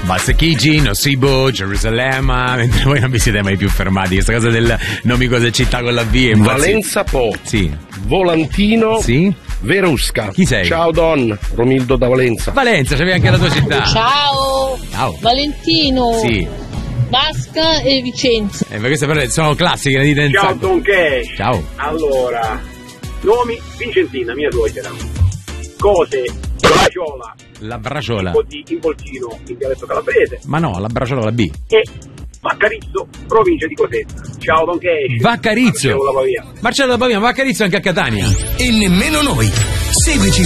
Basta Chigi, Nosibo, Gerusalemme, mentre voi non vi siete mai più fermati. Questa cosa del nomi cose città con la V. Valenza Po. Sì. Volantino. Sì. Verusca. Chi sei? Ciao Don, Romildo da Valenza. Valenza, c'avevi anche la tua città. Ciao. Ciao. Valentino. Sì. Vasca e Vicenza. Ma queste però sono classiche, ne dite in Ciao sacco. Don Cash. Ciao. Allora, nomi: Vincentina, mia suocera. Cose: braciola, La braciola. un po' di involtino in dialetto calabrese. Ma no, la braciola con la B. E Vaccarizzo, provincia di Cosenza. Ciao Don Cash. Vaccarizzo. Marcello da Pavia. Marcello da Pavia, Vaccarizzo anche a Catania. E nemmeno noi. Seguici